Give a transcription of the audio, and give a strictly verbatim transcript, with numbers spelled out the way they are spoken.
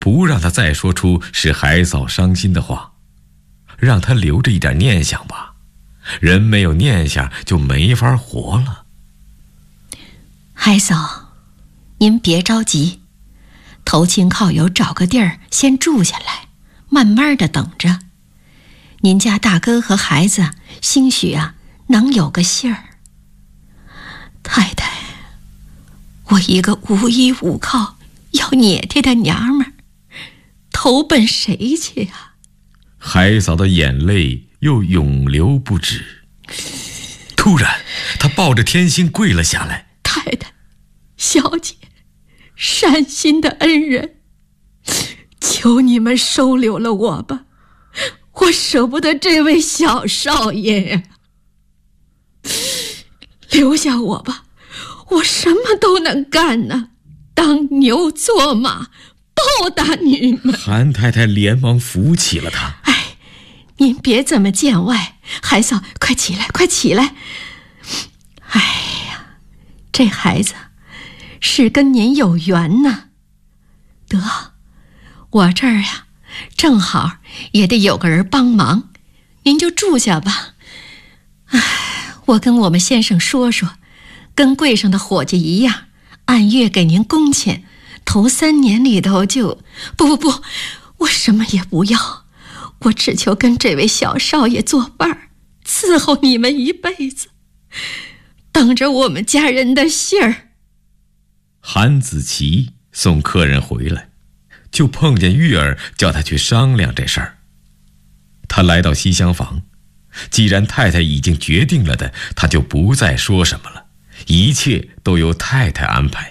不让他再说出使海嫂伤心的话，让他留着一点念想吧。人没有念想就没法活了。 海嫂，您别着急，投亲靠友找个地儿先住下来，慢慢的等着。您家大哥和孩子兴许啊能有个信儿。太太，我一个无依无靠要捏贴的娘们儿，投奔谁去啊？ 海嫂的眼泪又涌流不止。突然她抱着天心跪了下来。 太太，小姐，善心的恩人，求你们收留了我吧，我舍不得这位小少爷呀。留下我吧，我什么都能干呢，当牛做马，报答你们。 韩太太连忙扶起了他。 哎，您别这么见外，海嫂，快起来，快起来。哎呀，这孩子是跟您有缘呢。得，我这儿呀，正好也得有个人帮忙，您就住下吧。哎，我跟我们先生说说，跟柜上的伙计一样，按月给您工钱，头三年里头就……不不不，我什么也不要，我只求跟这位小少爷作伴儿，伺候你们一辈子，等着我们家人的信儿。 韩子琪送客人回来，就碰见玉儿叫他去商量这事儿。他来到西厢房，既然太太已经决定了的，他就不再说什么了，一切都由太太安排。